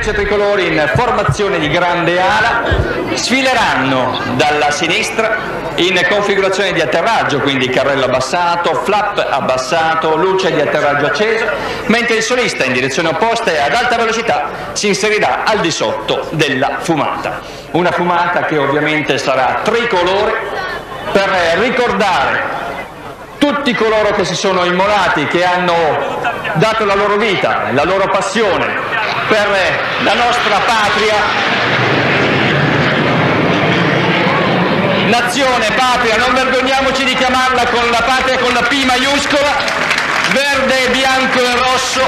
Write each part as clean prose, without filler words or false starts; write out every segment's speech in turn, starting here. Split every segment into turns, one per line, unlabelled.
Frecce Tricolori in formazione di grande ala sfileranno dalla sinistra in configurazione di atterraggio, quindi carrello abbassato, flap abbassato, luce di atterraggio acceso, mentre il solista in direzione opposta e ad alta velocità si inserirà al di sotto della fumata. Una fumata che ovviamente sarà tricolore per ricordare tutti coloro che si sono immolati, che hanno dato la loro vita, la loro passione per la nostra patria, nazione, patria, non vergogniamoci di chiamarla con la patria con la P maiuscola, verde, bianco e rosso,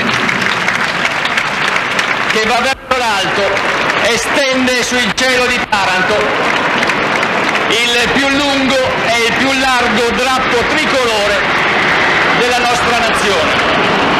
che va verso l'alto e stende sul cielo di Taranto il più lungo e il più largo drappo tricolore della nostra nazione.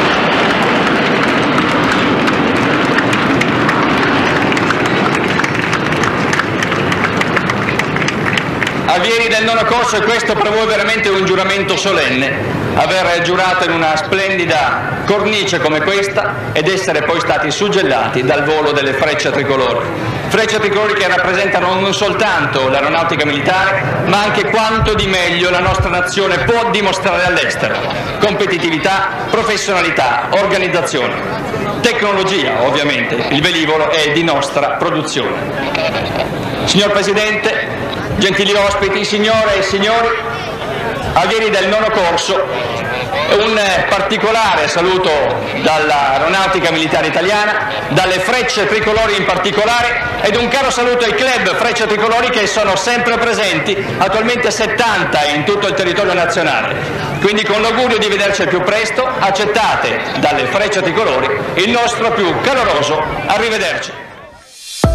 Allievi del nono corso, e questo per voi veramente un giuramento solenne, aver giurato in una splendida cornice come questa ed essere poi stati suggellati dal volo delle frecce tricolori. Frecce tricolori che rappresentano non soltanto l'aeronautica militare, ma anche quanto di meglio la nostra nazione può dimostrare all'estero: competitività, professionalità, organizzazione, tecnologia, ovviamente, il velivolo è di nostra produzione. Signor Presidente, gentili ospiti, signore e signori, allievi del nono corso, un particolare saluto dall'Aeronautica Militare Italiana, dalle Frecce Tricolori in particolare, ed un caro saluto ai club Frecce Tricolori che sono sempre presenti, attualmente 70 in tutto il territorio nazionale. Quindi con l'augurio di vederci al più presto, accettate dalle Frecce Tricolori il nostro più caloroso arrivederci.